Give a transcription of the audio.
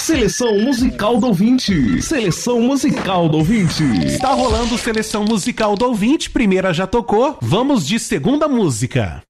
Seleção musical do ouvinte. Seleção musical do ouvinte. Está rolando Seleção musical do ouvinte. Primeira já tocou. Vamos de segunda música.